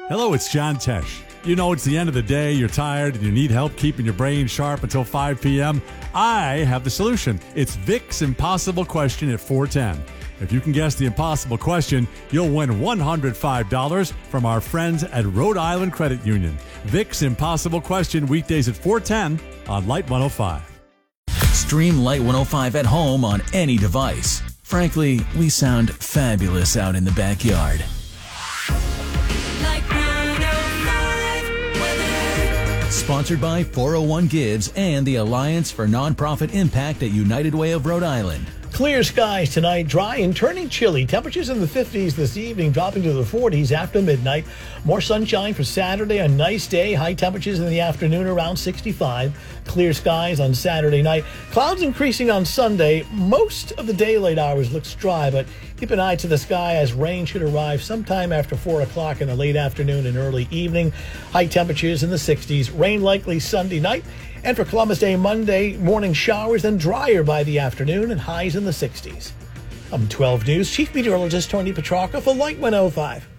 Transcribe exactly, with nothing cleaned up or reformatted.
Hello, it's John Tesh. You know, it's the end of the day, you're tired, and you need help keeping your brain sharp until five p.m. I have the solution. It's Vic's Impossible Question at four ten. If you can guess the impossible question, you'll win one hundred five dollars from our friends at Rhode Island Credit Union. Vic's Impossible Question, weekdays at four ten on Light one oh five. Stream Light one oh five at home on any device. Frankly, we sound fabulous out in the backyard. Sponsored by four oh one Gives and the Alliance for Nonprofit Impact at United Way of Rhode Island. Clear skies tonight, dry and turning chilly. Temperatures in the fifties this evening, dropping to the forties after midnight. More sunshine for Saturday, a nice day. High temperatures in the afternoon around sixty-five. Clear skies on Saturday night. Clouds increasing on Sunday. Most of the daylight hours looks dry, but keep an eye to the sky as rain should arrive sometime after four o'clock in the late afternoon and early evening. High temperatures in the sixties. Rain likely Sunday night. And for Columbus Day Monday, morning showers, then drier by the afternoon and highs in the sixties. I'm twelve News Chief Meteorologist Tony Petrarca for Light one oh five.